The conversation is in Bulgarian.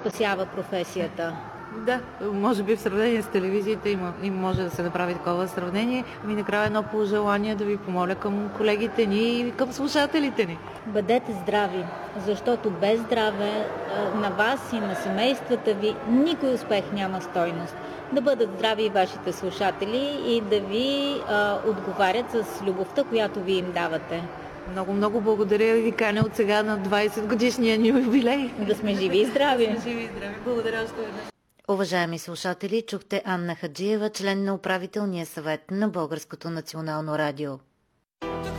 спасява професията. Да, може би в сравнение с телевизията и може да се направи такова сравнение. Накрая едно пожелание да ви помоля към колегите ни и към слушателите ни. Бъдете здрави, защото без здраве на вас и на семействата ви никой успех няма стойност. Да бъдат здрави и вашите слушатели и да ви отговарят с любовта, която ви им давате. Много, много благодаря ви, каня от сега на 20 годишния ни юбилей. Да сме живи и здрави. Да сме живи и здрави. Благодаря още веднъж. Уважаеми слушатели, чухте Анна Хаджиева, член на управителния съвет на Българското национално радио.